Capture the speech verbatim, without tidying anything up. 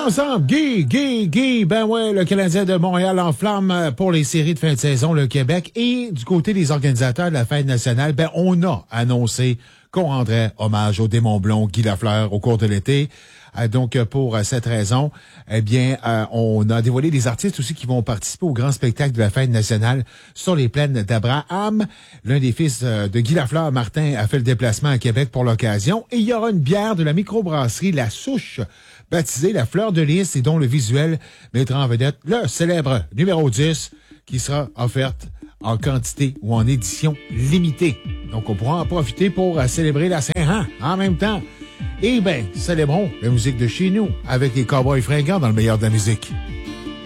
ensemble. Guy, Guy, Guy. Ben ouais, le Canadien de Montréal en flamme pour les séries de fin de saison, le Québec. Et du côté des organisateurs de la fête nationale, ben on a annoncé qu'on rendrait hommage au démon blond Guy Lafleur au cours de l'été. Euh, donc, pour euh, cette raison, eh bien, euh, on a dévoilé des artistes aussi qui vont participer au grand spectacle de la fête nationale sur les plaines d'Abraham. L'un des fils euh, de Guy Lafleur, Martin, a fait le déplacement à Québec pour l'occasion. Et il y aura une bière de la microbrasserie La Souche, baptisée La Fleur de Lys, et dont le visuel mettra en vedette le célèbre numéro dix, qui sera offerte en quantité ou en édition limitée. Donc, on pourra en profiter pour euh, célébrer la Saint-Jean en même temps. Et ben, célébrons la musique de chez nous avec les Cowboys fringants dans le meilleur de la musique.